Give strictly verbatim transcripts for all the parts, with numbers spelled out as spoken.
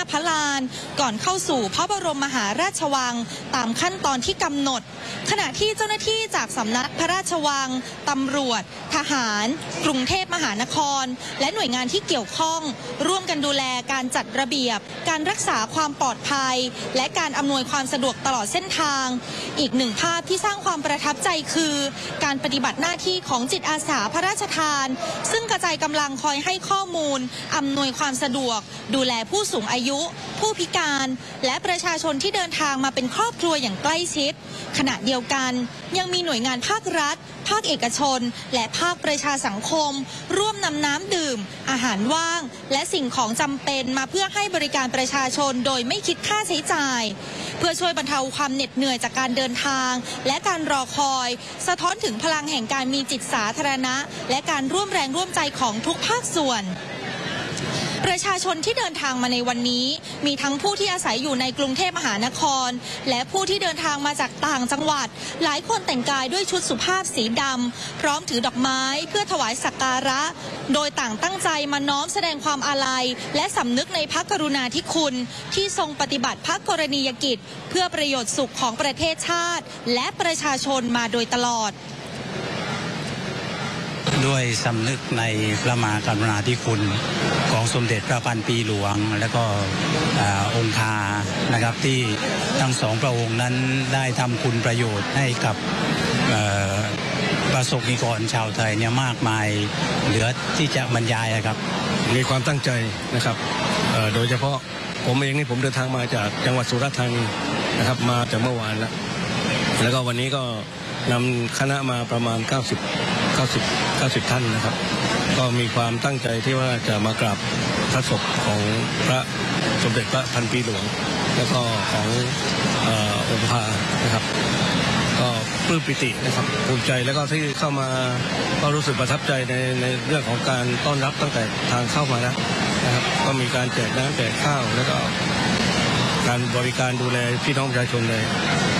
าพระลานก่อนเข้าสู่พระบรมมหาราชวังตามขั้นตอนที่กำหนดขณะที่เจ้าหน้าที่จากสำนักพระราชวังตำรวจทหารกรุงเทพมหานครและหน่วยงานที่เกี่ยวข้องร่วมกันดูแลการจัดระเบียบการรักษาความปลอดภัยและการอำนวยความสะดวกตลอดเส้นทางอีกหนึ่งภาพที่สร้างความประทับใจคือการปฏิบัติหน้าที่ของจิตอาสาพระราชทานซึ่งกระจายกำลังคอยให้ข้อมูลอำนวยความสะดวกดูแลผู้สูงอายุผู้พิการและประชาชนที่เดินทางมาเป็นครอบครัวอย่างใกล้ชิดขณะเดียวกันยังมีหน่วยงานภาครัฐภาคเอกชนและภาคประชาสังคมร่วมนำน้ำดื่มอาหารว่างและสิ่งของจำเป็นมาเพื่อให้บริการประชาชนโดยไม่คิดค่าใช้จ่ายเพื่อช่วยบรรเทาความเหน็ดเหนื่อยจากการเดินทางและการรอคอยสะท้อนถึงพลังแห่งการมีจิตสาธารณะและการร่วมแรงร่วมใจของทุกภาคส่วนประชาชนที่เดินทางมาในวันนี้มีทั้งผู้ที่อาศัยอยู่ในกรุงเทพมหานครและผู้ที่เดินทางมาจากต่างจังหวัดหลายคนแต่งกายด้วยชุดสุภาพสีดำพร้อมถือดอกไม้เพื่อถวายสักการะโดยต่างตั้งใจมาน้อมแสดงความอาลัยและสำนึกในพระกรุณาธิคุณที่ทรงปฏิบัติพระกรณียกิจเพื่อประโยชน์สุขของประเทศชาติและประชาชนมาโดยตลอดด้วยสำนึกในพระมหากรุณาธิคุณของสมเด็จพระพันปีหลวงและก็องค์านะครับที่ทั้งสองพระองค์นั้นได้ทำคุณประโยชน์ให้กับประสบนิกรชาวไทยเนี่ยมากมายเหลือที่จะบรรยายครับมีความตั้งใจนะครับโดยเฉพาะผมเองนี่ผมเดินทางมาจากจังหวัดสุราษฎร์ธานีนะครับมาจากเมื่อวานแล้วแล้วก็วันนี้ก็นำคณะมาประมาณเก้าสิบ เก้าสิบ เก้าสิบท่านนะครับก็มีความตั้งใจที่ว่าจะมากราบพระศพของพระสมเด็จพระพันปีหลวงแล้วก็ของเอ่อองค์พานะครับก็ปลื้มปิตินะครับภูมิใจแล้วก็ที่เข้ามาก็รู้สึกประทับใจในในเรื่องของการต้อนรับตั้งแต่ทางเข้ามาแล้วนะครับก็มีการแจกน้ำแจกข้าวแล้วก็การบริการดูแลพี่น้องประชาชนเลย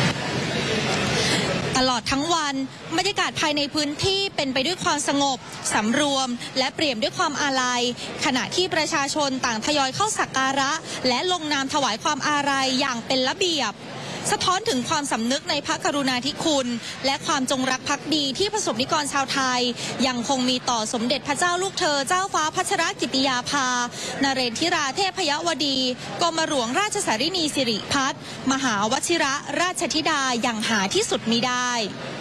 ตลอดทั้งวันบรรยากาศภายในพื้นที่เป็นไปด้วยความสงบสำรวมและเปี่ยมด้วยความอาลัยขณะที่ประชาชนต่างทยอยเข้าสักการะและลงนามถวายความอาลัยอย่างเป็นระเบียบสะท้อนถึงความสำนึกในพระกรุณาธิคุณและความจงรักภักดีที่ประสบนิกรชาวไทยยังคงมีต่อสมเด็จพระเจ้าลูกเธอเจ้าฟ้าพัชรกิติยาภานเรศธิราเทพยวดีกรมหลวงราชสารินีสิริพัฒน์มหาวชิระราชธิดาอย่างหาที่สุดมิได้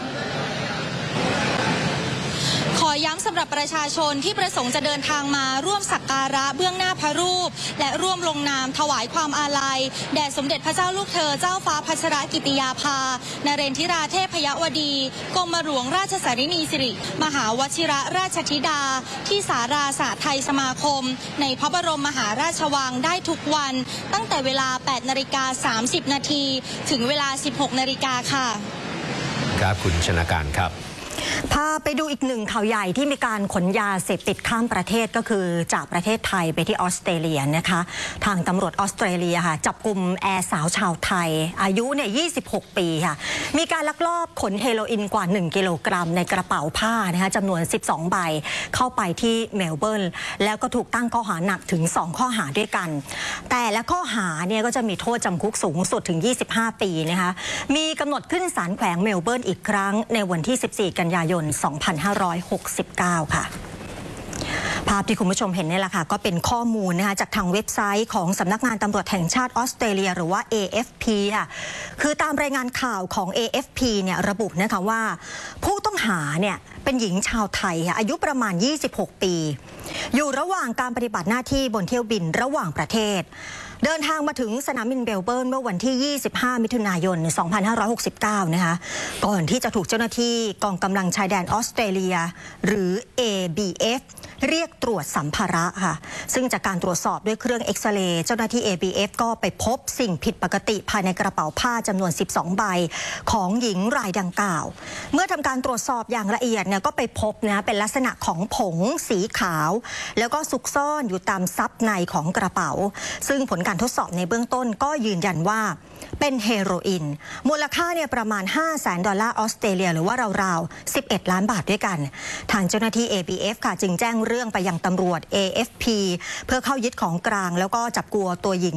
ขอย้ำสำหรับประชาชนที่ประสงค์จะเดินทางมาร่วมสักการะเบื้องหน้าพระรูปและร่วมลงนามถวายความอาลัยแด่สมเด็จพระเจ้าลูกเธอเจ้าฟ้าพัชรกิติยาภานเรศธิราเทพยวดีกรมหลวงราชสารินีสิริมหาวชิระราชธิดาที่ศาลาสาไทยสมาคมในพระบรมมหาราชวังได้ทุกวันตั้งแต่เวลา แปดนาฬิกาสามสิบนาทีถึงเวลา สิบหกนาฬิกาค่ะครับคุณชนาการครับพาไปดูอีกหนึ่งข่าวใหญ่ที่มีการขนยาเสพติดข้ามประเทศก็คือจากประเทศไทยไปที่ออสเตรเลียนะคะทางตำรวจออสเตรเลียค่ะจับกลุ่มแอร์สาวชาวไทยอายุเนี่ยยี่สิบหกปีค่ะมีการลักลอบขนเฮโรอีนกว่าหนึ่งกิโลกรัมในกระเป๋าผ้านะคะจำนวนสิบสองใบเข้าไปที่เมลเบิร์นแล้วก็ถูกตั้งข้อหาหนักถึงสองข้อหาด้วยกันแต่และข้อหาเนี่ยก็จะมีโทษจำคุกสูงสุดถึงยี่สิบห้าปีนะคะมีกำหนดขึ้นศาลแขวงเมลเบิร์นอีกครั้งในวันที่สิบสี่กันยายนสองพันห้าร้อยหกสิบเก้าค่ะภาพที่คุณผู้ชมเห็นนี่แหละค่ะก็เป็นข้อมูลนะคะจากทางเว็บไซต์ของสำนักงานตำรวจแห่งชาติออสเตรเลียหรือว่า เอ เอฟ พี ค่ะคือตามรายงานข่าวของ เอ เอฟ พี เนี่ยระบุนะคะว่าผู้ต้องหาเนี่ยเป็นหญิงชาวไทยค่ะอายุประมาณยี่สิบหกปีอยู่ระหว่างการปฏิบัติหน้าที่บนเที่ยวบินระหว่างประเทศเดินทางมาถึงสนามบินเมลเบิร์นเมื่อวันที่ยี่สิบห้ามิถุนายนสองพันห้าร้อยหกสิบเก้านะคะก่อนที่จะถูกเจ้าหน้าที่กองกำลังชายแดนออสเตรเลียหรือ เอ บี เอฟ เรียกตรวจสัมภาระค่ะซึ่งจากการตรวจสอบด้วยเครื่องเอ็กซเรย์เจ้าหน้าที่ เอ บี เอฟ ก็ไปพบสิ่งผิดปกติภายในกระเป๋าผ้าจำนวนสิบสองใบของหญิงรายดังกล่าวเมื่อทำการตรวจสอบอย่างละเอียดเนี่ยก็ไปพบนะเป็นลักษณะของผงสีขาวแล้วก็ซุกซ่อนอยู่ตามซับในของกระเป๋าซึ่งผลการทดสอบในเบื้องต้นก็ยืนยันว่าเป็นเฮโรอีนมูลค่าเนี่ยประมาณ ห้าแสนดอลลาร์ออสเตรเลียหรือว่าราวๆสิบเอ็ดล้านบาทด้วยกันทางเจ้าหน้าที่ เอ บี เอฟ ค่ะจึงแจ้งเรื่องไปยังตำรวจ เอ เอฟ พี เพื่อเข้ายึดของกลางแล้วก็จับกุมตัวหญิง